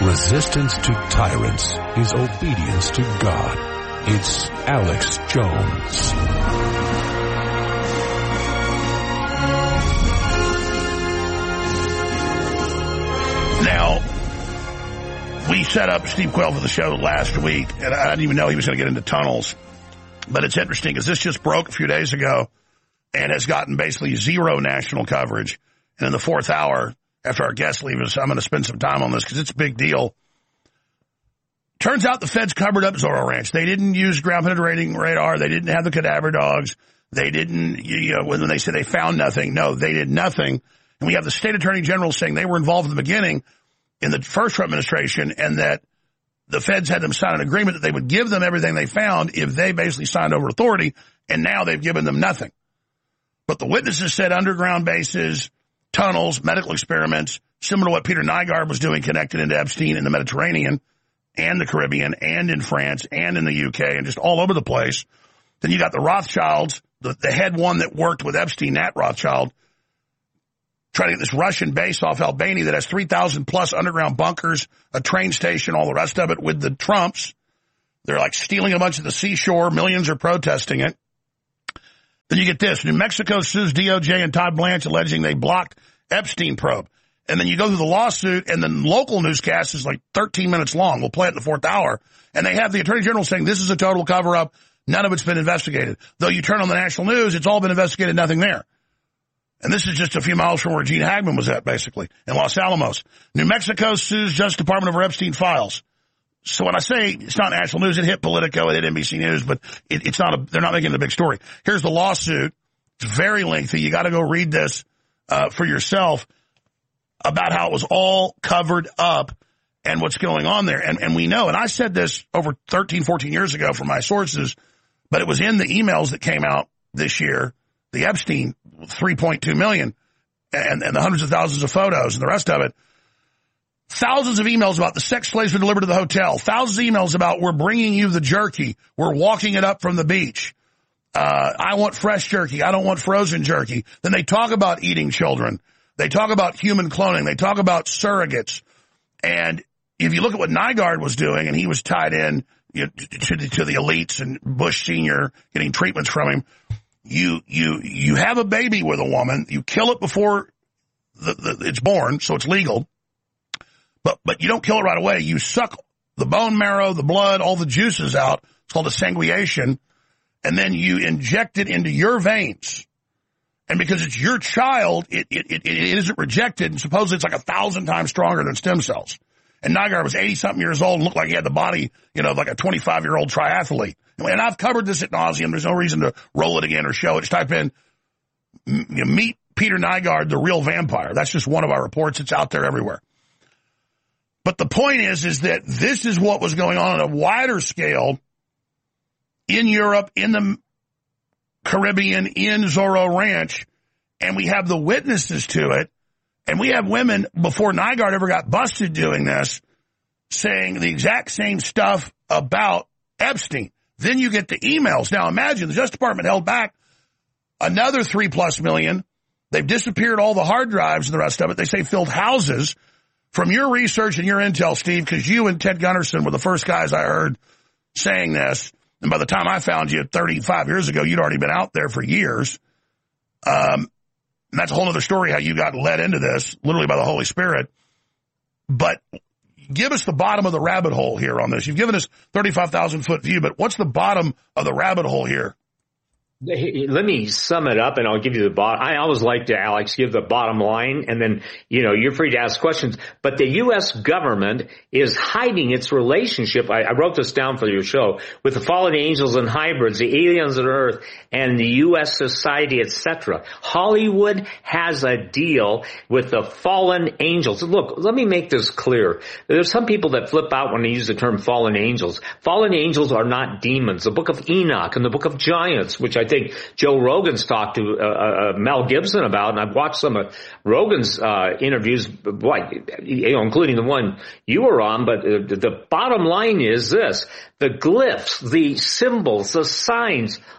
Resistance to tyrants is obedience to God. It's Alex Jones. Now, we set up Steve Quayle for the show last week, and I didn't even know he was going to get into tunnels. But it's interesting because this just broke a few days ago and has gotten basically zero national coverage. And in the fourth hour, after our guests leave us, I'm going to spend some time on this because it's a big deal. Turns out the feds covered up Zorro Ranch. They didn't use ground penetrating radar. They didn't have the cadaver dogs. They didn't, when they said they found nothing, no, they did nothing. And we have the state attorney general saying they were involved in the beginning in the first Trump administration and that the feds had them sign an agreement that they would give them everything they found if they basically signed over authority, and now they've given them nothing. But the witnesses said underground bases, tunnels, medical experiments, similar to what Peter Nygard was doing connected into Epstein in the Mediterranean and the Caribbean and in France and in the UK and just all over the place. Then you got the Rothschilds, the head one that worked with Epstein, Nat Rothschild, trying to get this Russian base off Albania that has 3,000 plus underground bunkers, a train station, all the rest of it with the Trumps. They're like stealing a bunch of the seashore. Millions are protesting it. Then you get this. New Mexico sues DOJ and Todd Blanche alleging they blocked Epstein probe. And then you go through the lawsuit, and then local newscast is like 13 minutes long. We'll play it in the fourth hour. And they have the attorney general saying this is a total cover-up. None of it's been investigated. Though you turn on the national news, it's all been investigated, nothing there. And this is just a few miles from where Gene Hackman was at, basically, in Los Alamos. New Mexico sues Justice Department over Epstein files. So when I say it's not national news, it hit Politico, it hit NBC News, but it's not they're not making it a big story. Here's the lawsuit. It's very lengthy. You got to go read this for yourself about how it was all covered up and what's going on there. And we know, and I said this over 13, 14 years ago from my sources, but it was in the emails that came out this year, the Epstein 3.2 million and the hundreds of thousands of photos and the rest of it. Thousands of emails about the sex slaves were delivered to the hotel. Thousands of emails about we're bringing you the jerky. We're walking it up from the beach. I want fresh jerky. I don't want frozen jerky. Then they talk about eating children. They talk about human cloning. They talk about surrogates. And if you look at what Nygard was doing, and he was tied in to the elites and Bush Sr. getting treatments from him, you have a baby with a woman. You kill it before it's born, so it's legal. But you don't kill it right away. You suck the bone marrow, the blood, all the juices out. It's called a sanguination. And then you inject it into your veins. And because it's your child, it isn't rejected. And supposedly it's like 1,000 times stronger than stem cells. And Nygard was 80-something years old and looked like he had the body, like a 25-year-old triathlete. And I've covered this at nauseum. There's no reason to roll it again or show it. Just type in, meet Peter Nygard, the real vampire. That's just one of our reports. It's out there everywhere. But the point is that this is what was going on a wider scale in Europe, in the Caribbean, in Zorro Ranch, and we have the witnesses to it, and we have women, before Nygard ever got busted doing this, saying the exact same stuff about Epstein. Then you get the emails. Now imagine the Justice Department held back another 3+ million. They've disappeared all the hard drives and the rest of it. They say filled houses. From your research and your intel, Steve, because you and Ted Gunderson were the first guys I heard saying this, and by the time I found you 35 years ago, you'd already been out there for years. And that's a whole other story, how you got led into this, literally by the Holy Spirit. But give us the bottom of the rabbit hole here on this. You've given us 35,000-foot view, but what's the bottom of the rabbit hole here? Let me sum it up, and I'll give you the bottom. I always like to, Alex, give the bottom line, and then, you're free to ask questions. But the U.S. government is hiding its relationship, I wrote this down for your show, with the fallen angels and hybrids, the aliens on Earth, and the U.S. society, etc. Hollywood has a deal with the fallen angels. Look, let me make this clear. There's some people that flip out when they use the term fallen angels. Fallen angels are not demons. The book of Enoch and the book of Giants, which I think Joe Rogan's talked to Mel Gibson about, and I've watched some of Rogan's interviews, including the one you were on. But the bottom line is this: the glyphs, the symbols, the signs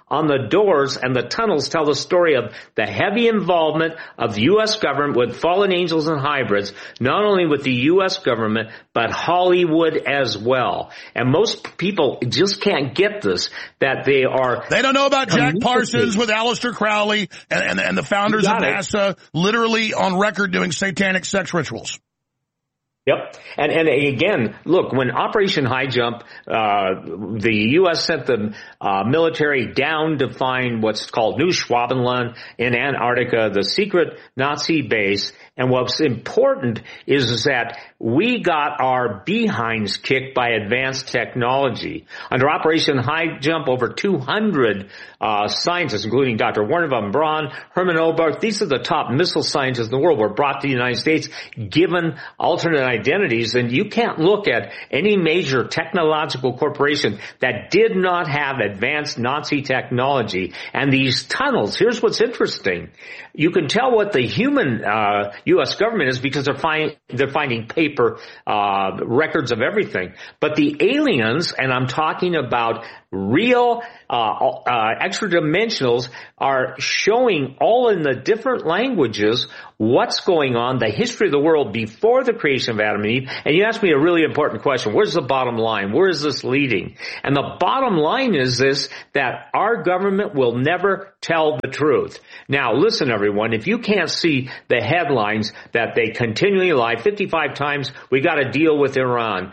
on the doors and the tunnels tell the story of the heavy involvement of the U.S. government with fallen angels and hybrids, not only with the U.S. government, but Hollywood as well. And most people just can't get this, that they don't know about Jack Parsons with Aleister Crowley and the founders of NASA literally on record doing satanic sex rituals. Yep. And again, look, when Operation High Jump, the U.S. sent the military down to find what's called New Schwabenland in Antarctica, the secret Nazi base. And what's important is that we got our behinds kicked by advanced technology. Under Operation High Jump, over 200 scientists, including Dr. Wernher von Braun, Hermann Oberth, these are the top missile scientists in the world, were brought to the United States, given alternate identities. And you can't look at any major technological corporation that did not have advanced Nazi technology. And these tunnels, here's what's interesting. You can tell what the human U.S. government is because they're finding paper records of everything. But the aliens, and I'm talking about real extra dimensionals, are showing all in the different languages what's going on, the history of the world before the creation of Adam and Eve. And you asked me a really important question. Where's the bottom line? Where is this leading? And the bottom line is this, that our government will never tell the truth. Now, listen, everyone, if you can't see the headlines that they continually lie, 55 times we got to deal with Iran.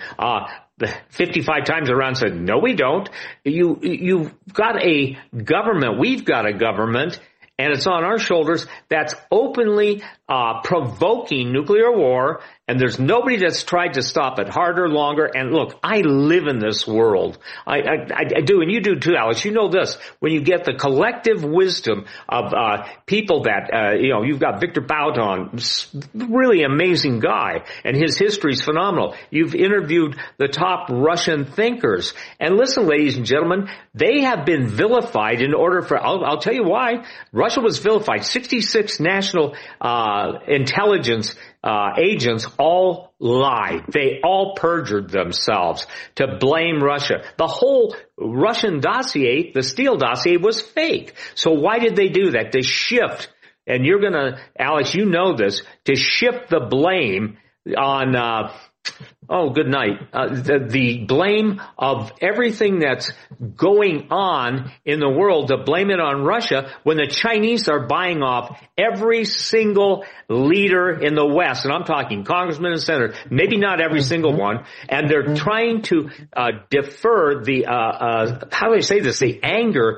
55 times Iran said, no, we don't. You've got a government, we've got a government, and it's on our shoulders, that's openly provoking nuclear war, and there's nobody that's tried to stop it harder, longer. And look, I live in this world. I do, and you do too, Alex. You know this. When you get the collective wisdom of people that, you've got Victor Bouton, really amazing guy, and his history's phenomenal. You've interviewed the top Russian thinkers. And listen, ladies and gentlemen, they have been vilified in order for, I'll tell you why. Russia was vilified. 66 national intelligence agents all lied. They all perjured themselves to blame Russia. The whole Russian dossier, the Steele dossier, was fake. So why did they do that? To shift, and you're going to, Alex, you know this, to shift the blame on good night. The blame of everything that's going on in the world, to blame it on Russia when the Chinese are buying off every single leader in the West. And I'm talking congressmen and senators, maybe not every single one. And they're trying to defer the, how do I say this, the anger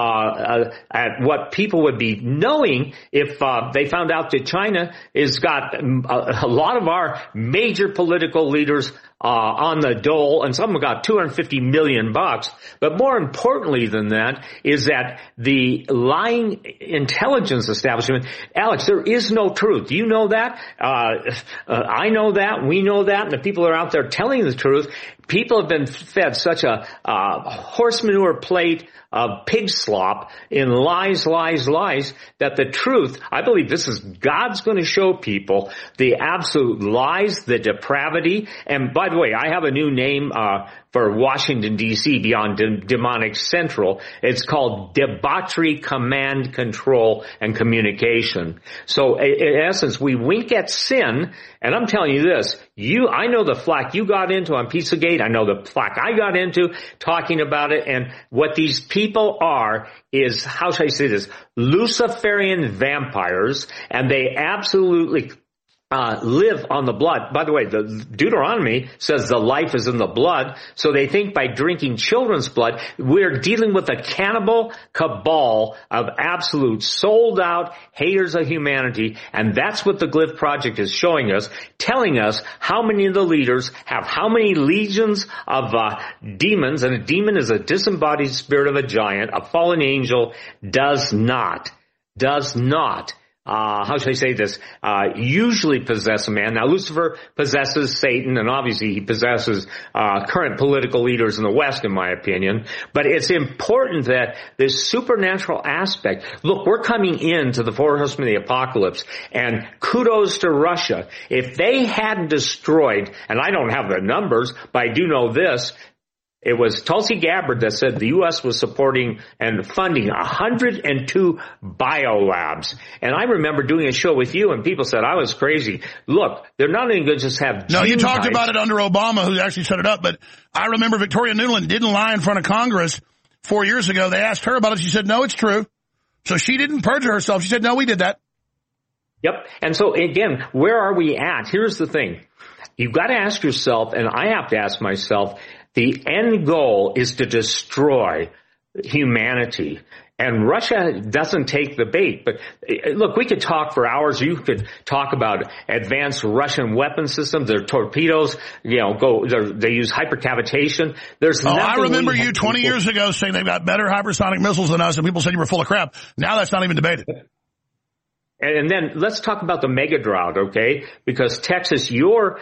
at what people would be knowing if they found out that China has got a lot of our major political leaders on the dole, and some have got $250 million. But more importantly than that is that the lying intelligence establishment, Alex, there is no truth. You know that. I know that. We know that. And the people are out there telling the truth. People have been fed such a horse manure plate of pig slop in lies, lies, lies, that the truth, I believe this is God's going to show people the absolute lies, the depravity. And by the way, I have a new name for Washington, D.C. beyond demonic central. It's called debauchery, command, control, and communication. So in essence, we wink at sin, and I'm telling you this, I know the flack you got into on Pizzagate. I know the flack I got into talking about it. And what these people are is, how should I say this, Luciferian vampires, and they absolutely live on the blood. By the way, the Deuteronomy says the life is in the blood. So they think by drinking children's blood, we're dealing with a cannibal cabal of absolute sold out haters of humanity. And that's what the Glyph Project is showing us, telling us how many of the leaders have how many legions of demons. And a demon is a disembodied spirit of a giant. A fallen angel does not how should I say this, usually possess a man. Now, Lucifer possesses Satan, and obviously he possesses current political leaders in the West, in my opinion. But it's important that this supernatural aspect, look, we're coming into the four horsemen of the apocalypse, and kudos to Russia. If they hadn't destroyed, and I don't have the numbers, but I do know this, It was Tulsi Gabbard that said the U.S. was supporting and funding 102 biolabs. And I remember doing a show with you, and people said I was crazy. Look, they're not even going to just have... No, you talked about it under Obama, who actually set it up. But I remember Victoria Nuland didn't lie in front of Congress 4 years ago. They asked her about it. She said, no, it's true. So she didn't perjure herself. She said, no, we did that. Yep. And so, again, where are we at? Here's the thing. You've got to ask yourself, and I have to ask myself, the end goal is to destroy humanity. And Russia doesn't take the bait. But look, we could talk for hours. You could talk about advanced Russian weapon systems, their torpedoes, they use hypercavitation. I remember you 20 years ago saying they've got better hypersonic missiles than us, and people said you were full of crap. Now that's not even debated. And then let's talk about the mega drought, okay? Because Texas, you're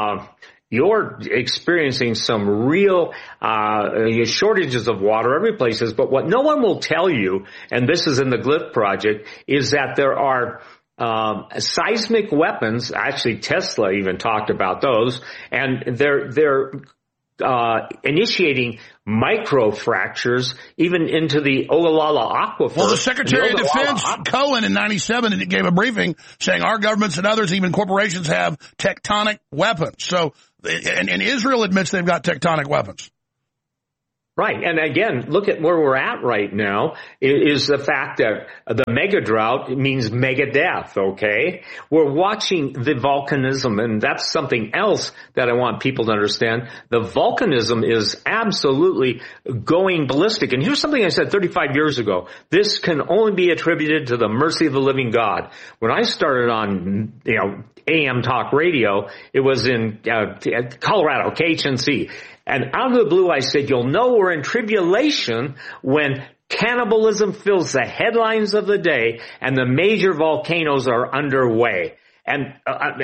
experiencing some real shortages of water every place. But what no one will tell you, and this is in the Glyph project, is that there are seismic weapons. Actually, Tesla even talked about those, and they're initiating micro fractures even into the Ogallala Aquifer. Well, the Secretary of Defense, Cohen, in 97, gave a briefing saying our governments and others, even corporations, have tectonic weapons. So, and Israel admits they've got tectonic weapons. Right. And again, look at where we're at right now is the fact that the mega drought means mega death, okay? We're watching the volcanism, and that's something else that I want people to understand. The volcanism is absolutely going ballistic. And here's something I said 35 years ago. This can only be attributed to the mercy of the living God. When I started on, AM talk radio, it was in Colorado, KHNC. And out of the blue, I said, you'll know we're in tribulation when cannibalism fills the headlines of the day and the major volcanoes are underway. And,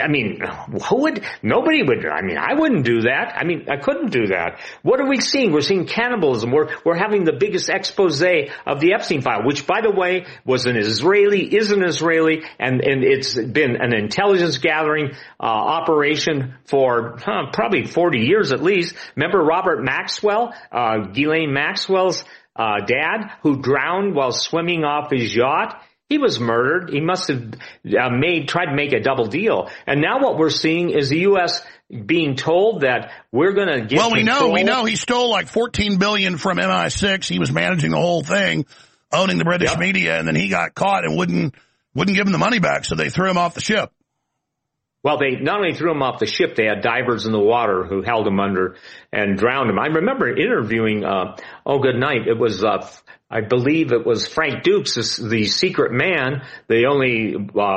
nobody would, I wouldn't do that. I couldn't do that. What are we seeing? We're seeing cannibalism. We're having the biggest expose of the Epstein file, which, by the way, is an Israeli, and it's been an intelligence gathering, operation for probably 40 years at least. Remember Robert Maxwell, Ghislaine Maxwell's, dad, who drowned while swimming off his yacht? He was murdered. He must have tried to make a double deal. And now what we're seeing is the U.S. being told that we're going to get control. we know he stole like $14 billion from MI6. He was managing the whole thing, owning the British media, and then he got caught and wouldn't give him the money back, so they threw him off the ship. Well, they not only threw him off the ship, they had divers in the water who held him under and drowned him. I remember interviewing, good night. It was, I believe it was Frank Dukes, the secret man, the only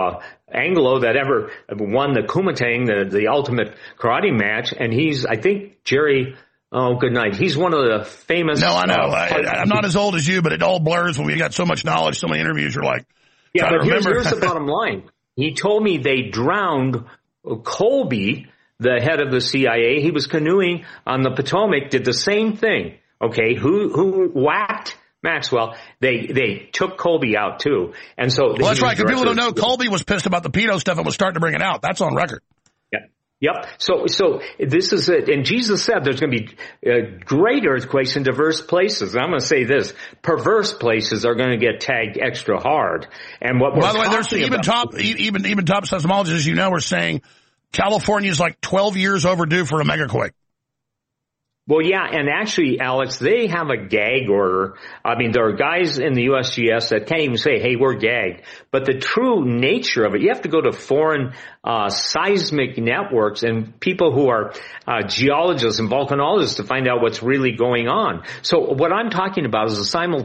Anglo that ever won the Kuomintang, the ultimate karate match. And he's, I think, Jerry, good night. He's one of the famous... No, I know. I'm not as old as you, but it all blurs when we got so much knowledge, so many interviews, you're like... Yeah, but here's the bottom line. He told me they drowned Colby, the head of the CIA. He was canoeing on the Potomac, did the same thing. Okay, who whacked Maxwell? They took Colby out too. And so that's right, because people don't know Colby was pissed about the pedo stuff and was starting to bring it out. That's on record. Yep. So this is it. And Jesus said there's going to be great earthquakes in diverse places. And I'm going to say this: perverse places are going to get tagged extra hard. And what we're by the way, there's even top seismologists, as you know, are saying California is like 12 years overdue for a megaquake. Well, yeah, and actually, Alex, they have a gag order. There are guys in the USGS that can't even say, hey, we're gagged. But the true nature of it, you have to go to foreign seismic networks and people who are geologists and volcanologists to find out what's really going on. So what I'm talking about is a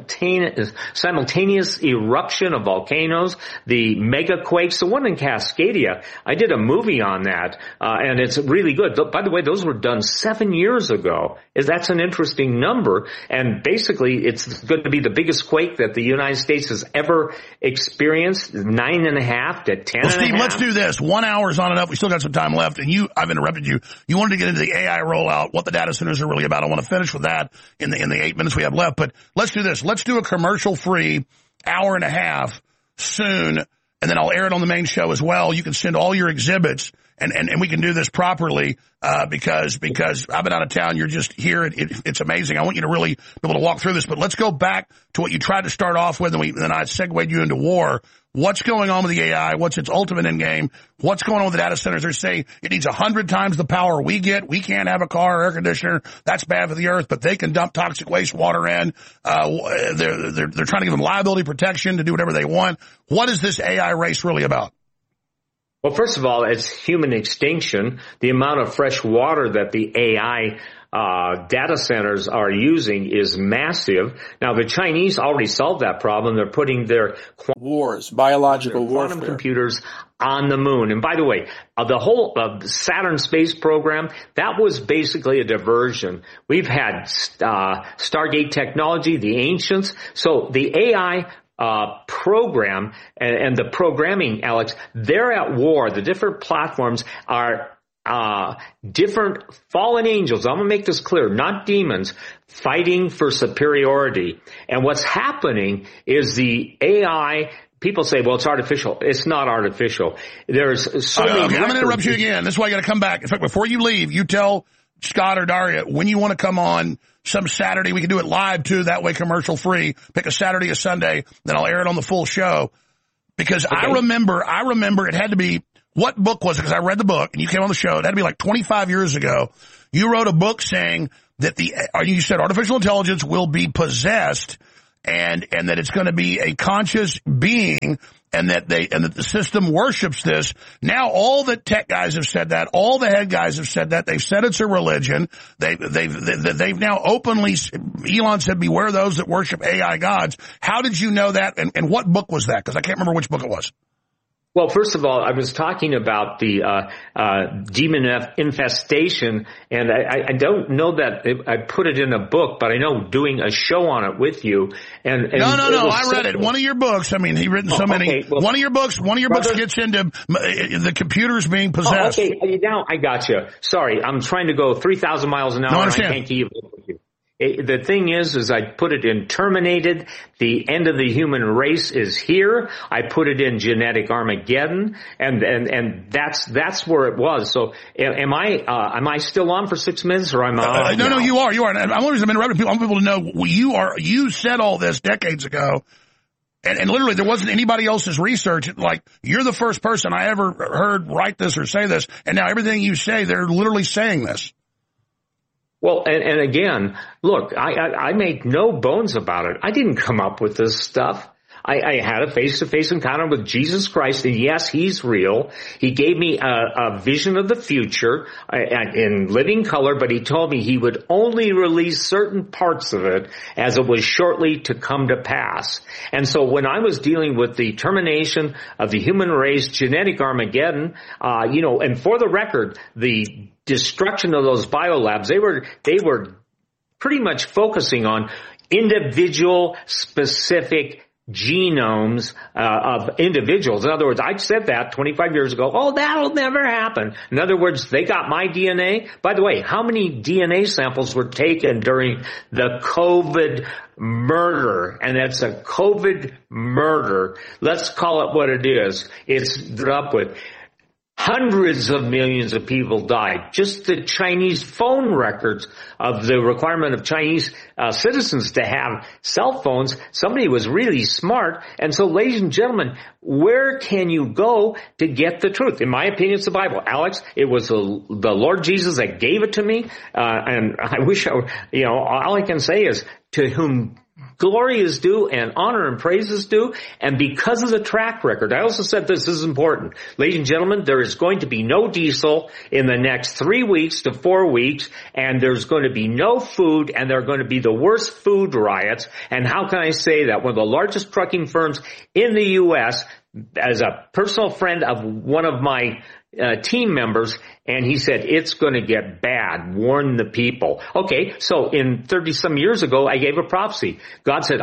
simultaneous eruption of volcanoes, the megaquakes. The one in Cascadia, I did a movie on that, and it's really good. By the way, those were done 7 years ago. That's an interesting number, and basically it's going to be the biggest quake that the United States has ever experienced, 9.5 to 10. Well, Steve, let's do this. 1 hour is not enough. We still got some time left, and I've interrupted you. You wanted to get into the AI rollout, what the data centers are really about. I want to finish with that in the 8 minutes we have left, but let's do this. Let's do a commercial-free hour and a half soon, and then I'll air it on the main show as well. You can send all your exhibits and we can do this properly, because I've been out of town. You're just here. It's amazing. I want you to really be able to walk through this, but let's go back to what you tried to start off with, and then I segued you into war. What's going on with the AI? What's its ultimate end game? What's going on with the data centers? They're saying it needs 100 times the power we get. We can't have a car or air conditioner. That's bad for the earth, but they can dump toxic wastewater in. They're trying to give them liability protection to do whatever they want. What is this AI race really about? Well, first of all, it's human extinction. The amount of fresh water that the AI data centers are using is massive. Now, the Chinese already solved that problem. They're putting their biological warfare, quantum computers on the moon. And by the way, the whole Saturn space program, that was basically a diversion. We've had Stargate technology, the ancients. So the AI program and the programming, Alex, they're at war. The different platforms are different fallen angels. I'm going to make this clear, not demons, fighting for superiority. And what's happening is the AI, people say, well, it's artificial. It's not artificial. There's so many. Okay, I'm going to interrupt you again. This is why you got to come back. In fact, before you leave, you tell Scott or Daria when you want to come on some Saturday. We can do it live too. That way, commercial free. Pick a Saturday, a Sunday. Then I'll air it on the full show. Because okay. I remember it had to be, what book was it? Because I read the book and you came on the show. It had to be like 25 years ago. You wrote a book saying that you said artificial intelligence will be possessed and that it's going to be a conscious being and that the system worships this. Now all the tech guys have said that. All the head guys have said that. They've said it's a religion. They've now openly, Elon said, beware those that worship AI gods. How did you know that? And what book was that? Because I can't remember which book it was. Well, first of all, I was talking about the demon infestation, and I don't know that I put it in a book, but I know doing a show on it with you. And no, I read it. One of your books. I mean, he's written so many. Okay, well, one of your books gets into the computers being possessed. Okay, now I got you. Sorry, I'm trying to go 3,000 miles an hour. No, I understand. And I can't keep up with you. The thing is I put it in terminated. The end of the human race is here. I put it in genetic Armageddon, and that's where it was. So am I still on for 6 minutes, or am I? No, you are. And I'm always interrupting people. I want people to know you said all this decades ago. And literally there wasn't anybody else's research. Like, you're the first person I ever heard write this or say this. And now everything you say, they're literally saying this. Well, and again, look, I make no bones about it. I didn't come up with this stuff. I had a face-to-face encounter with Jesus Christ, and yes, he's real. He gave me a vision of the future in living color, but he told me he would only release certain parts of it as it was shortly to come to pass. And so when I was dealing with the termination of the human race, genetic Armageddon, and for the record, the destruction of those biolabs, they were pretty much focusing on individual specific genomes of individuals. In other words, I said that 25 years ago. Oh, that'll never happen. In other words, they got my DNA. By the way, how many DNA samples were taken during the COVID murder? And that's a COVID murder. Let's call it what it is. It's up with hundreds of millions of people died. Just the Chinese phone records of the requirement of Chinese citizens to have cell phones. Somebody was really smart. And so, ladies and gentlemen, where can you go to get the truth? In my opinion, it's the Bible. Alex, it was the Lord Jesus that gave it to me. And I wish all I can say is, to whom glory is due and honor and praise is due. And because of the track record, I also said this is important. Ladies and gentlemen, there is going to be no diesel in the next 3 weeks to 4 weeks, and there's going to be no food, and there are going to be the worst food riots. And how can I say that? One of the largest trucking firms in the U.S., as a personal friend of one of my team members, and he said, it's going to get bad. Warn the people. Okay, so in 30-some years ago, I gave a prophecy. God said,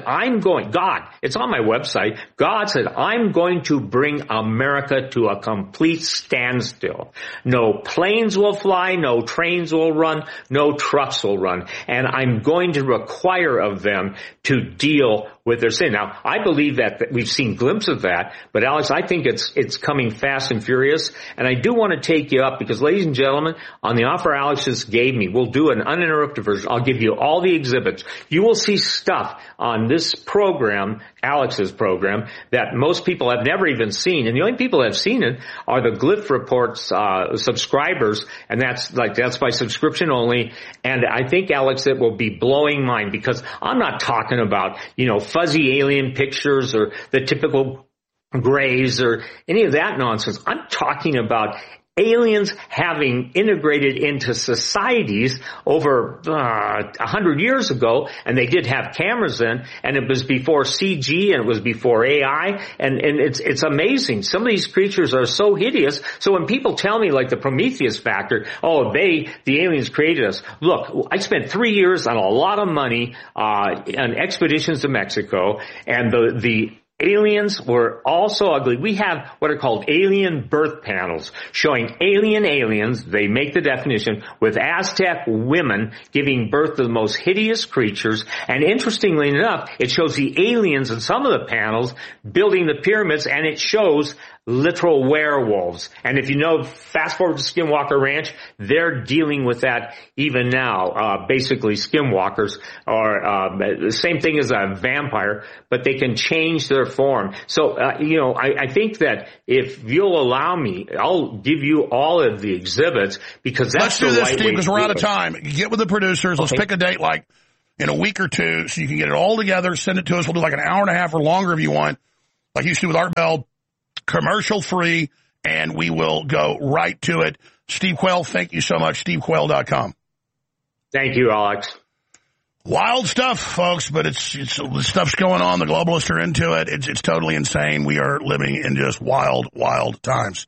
it's on my website. God said, I'm going to bring America to a complete standstill. No planes will fly, no trains will run, no trucks will run. And I'm going to require of them to deal with their sin. Now, I believe that we've seen glimpses of that, but Alex, I think it's coming fast and furious, and I do want to take you up because, ladies and gentlemen, on the offer Alex just gave me, we'll do an uninterrupted version. I'll give you all the exhibits. You will see stuff on this program, Alex's program, that most people have never even seen. And the only people that have seen it are the Glyph Reports subscribers, and that's by subscription only. And I think, Alex, it will be blowing mind because I'm not talking about, fuzzy alien pictures or the typical grays or any of that nonsense. I'm talking about aliens having integrated into societies over 100 years ago, and they did have cameras then, and it was before CG and it was before AI, and it's amazing. Some of these creatures are so hideous. So when people tell me, like the Prometheus factor, the aliens created us. Look, I spent 3 years on a lot of money on expeditions to Mexico, and the aliens were also ugly. We have what are called alien birth panels showing aliens, they make the definition, with Aztec women giving birth to the most hideous creatures. And interestingly enough, it shows the aliens in some of the panels building the pyramids, and it shows literal werewolves. And if you know, fast forward to Skinwalker Ranch, they're dealing with that even now. Basically, skinwalkers are the same thing as a vampire, but they can change their form. So, I think that if you'll allow me, I'll give you all of the exhibits because that's the right way. Let's do this, Steve, because we're out of time. Get with the producers. Let's pick a date like in a week or two so you can get it all together, send it to us. We'll do like an hour and a half or longer if you want, like you used to with Art Bell. Commercial free, and we will go right to it. Steve Quayle, thank you so much. SteveQuayle.com. Thank you, Alex. Wild stuff, folks, but it's the stuff's going on. The globalists are into it. It's totally insane. We are living in just wild times.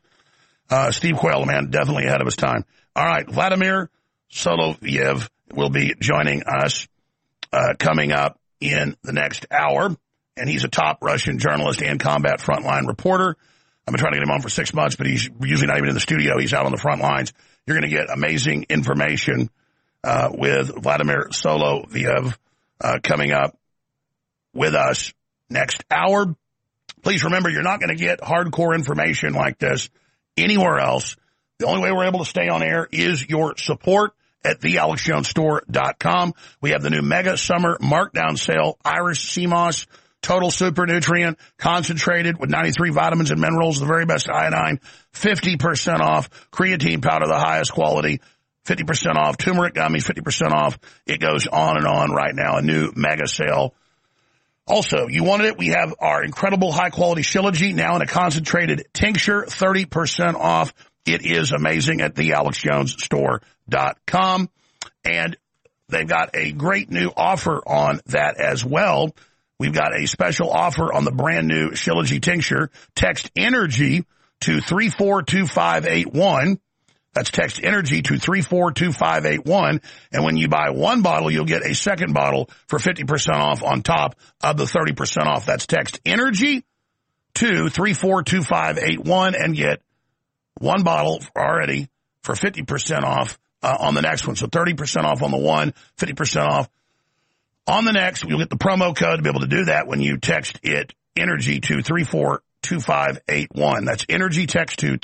Steve Quayle, man, definitely ahead of his time. All right, Vladimir Soloviev will be joining us coming up in the next hour. And he's a top Russian journalist and combat frontline reporter. I've been trying to get him on for 6 months, but he's usually not even in the studio. He's out on the front lines. You're going to get amazing information with Vladimir Soloviev coming up with us next hour. Please remember, you're not going to get hardcore information like this anywhere else. The only way we're able to stay on air is your support at thealexjonesstore.com. We have the new Mega Summer Markdown Sale, Irish Sea Moss, Total Super Nutrient, concentrated with 93 vitamins and minerals, the very best iodine, 50% off. Creatine powder, the highest quality, 50% off. Turmeric gummy, 50% off. It goes on and on right now, a new mega sale. Also, you wanted it? We have our incredible high-quality Shilajit now in a concentrated tincture, 30% off. It is amazing at thealexjonesstore.com. And they've got a great new offer on that as well. We've got a special offer on the brand new Shilajit tincture. Text ENERGY to 342581. That's text ENERGY to 342581. And when you buy one bottle, you'll get a second bottle for 50% off on top of the 30% off. That's text ENERGY to 342581 and get one bottle already for 50% off on the next one. So 30% off on the one, 50% off on the next. You'll get the promo code to be able to do that when you text it ENERGY to 342581. That's ENERGY, text to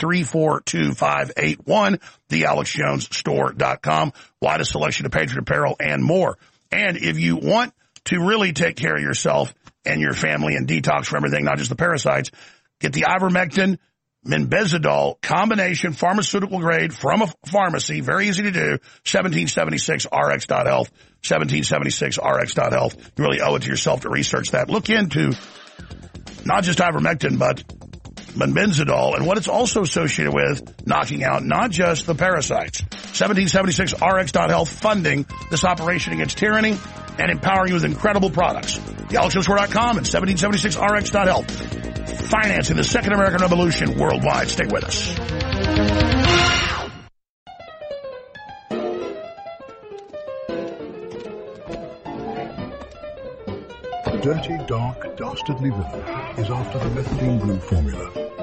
342581, thealexjonesstore.com. Widest selection of Patriot apparel and more. And if you want to really take care of yourself and your family and detox from everything, not just the parasites, get the ivermectin Minbezidol combination, pharmaceutical grade from a pharmacy. Very easy to do. 1776rx.health. 1776rx.health. You really owe it to yourself to research that. Look into not just ivermectin, but Minbezidol and what it's also associated with, knocking out not just the parasites. 1776rx.health, funding this operation against tyranny and empowering you with incredible products. TheAlexJonesStore.com and 1776rx.health. Financing the Second American Revolution worldwide. Stay with us. The dirty, dark, dastardly river is after the methylene blue formula.